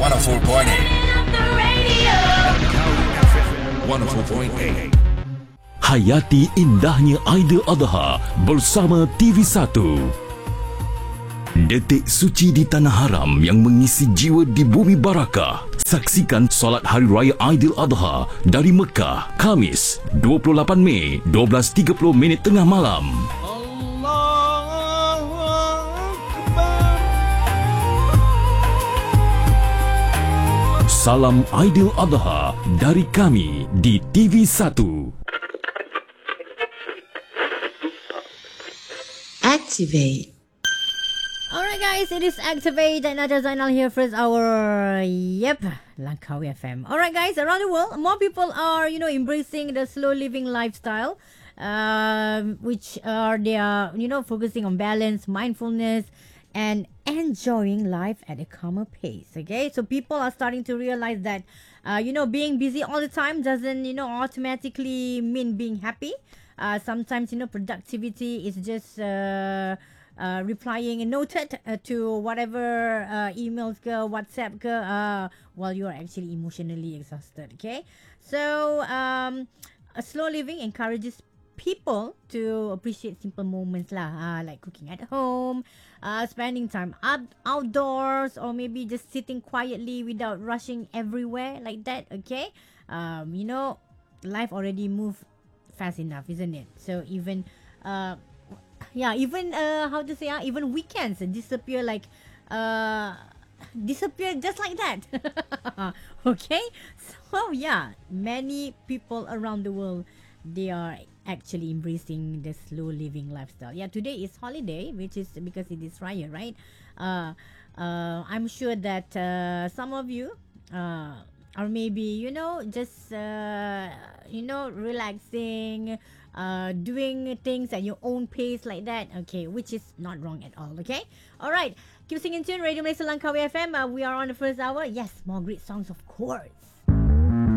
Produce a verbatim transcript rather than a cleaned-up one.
one oh four point eight. one oh four point eight. Hayati indahnya Aidiladha bersama T V satu. Detik suci di tanah haram yang mengisi jiwa di bumi barakah. Saksikan solat Hari Raya Aidiladha dari Mekah, Khamis, dua puluh lapan Mei, dua belas tiga puluh minit tengah malam. Salam Aidiladha dari kami di T V satu. Activate. Alright guys, it is Activate and Naja Zainal here for our, yep, Langkawi F M. Alright guys, around the world, more people are, you know, embracing the slow living lifestyle, um, which are, they are, you know, focusing on balance, mindfulness, and enjoying life at a calmer pace, okay? So people are starting to realize that, uh, you know, being busy all the time doesn't, you know, automatically mean being happy. Uh, sometimes, you know, productivity is just... Uh, Uh, replying and noted uh, to whatever uh, emails go, WhatsApp go, uh, while you are actually emotionally exhausted. Okay, so um, a slow living encourages people to appreciate simple moments lah, uh, like cooking at home, uh, spending time out- outdoors, or maybe just sitting quietly without rushing everywhere like that. Okay, um, you know, life already move fast enough, isn't it? So even uh, yeah, even uh, how to say, uh, even weekends disappear like uh, disappear just like that. Okay, so yeah, many people around the world, they are actually embracing the slow living lifestyle. Yeah, today is holiday, which is because it is Raya, right? Uh, uh, I'm sure that uh, some of you uh, are maybe, you know, just uh, you know, relaxing, uh, doing things at your own pace like that. Okay, which is not wrong at all. Okay, all right. Keep singing tune. Radio Malaysia Langkawi F M. Uh, we are on the first hour. Yes, more great songs, of course.